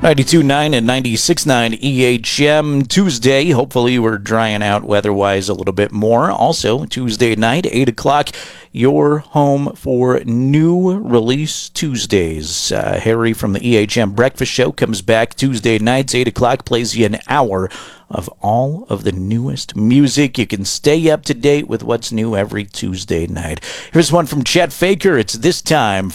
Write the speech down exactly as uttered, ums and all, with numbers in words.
ninety-two point nine and ninety-six point nine E H M. Tuesday, hopefully we're drying out weather-wise a little bit more. Also, Tuesday night, eight o'clock, your home for new release Tuesdays. Uh, Harry from the E H M Breakfast Show comes back Tuesday nights, eight o'clock, plays you an hour of all of the newest music. You can stay up to date with what's new every Tuesday night. Here's one from Chet Faker. It's This Time